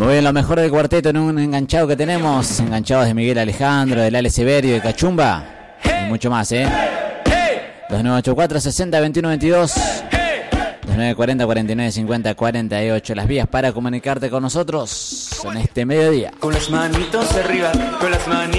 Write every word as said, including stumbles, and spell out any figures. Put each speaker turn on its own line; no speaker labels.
Muy bien, lo mejor del cuarteto en un enganchado que tenemos. Enganchados de Miguel Alejandro, del Ale Severio, de Cachumba. Y mucho más, ¿eh? dos nueve ocho cuatro, seis cero, dos uno dos dos. dos nueve cuatro cero, cuarenta y nueve cincuenta, cuarenta y ocho. Las vías para comunicarte con nosotros en este mediodía.
Con las manitos arriba, con las manitos.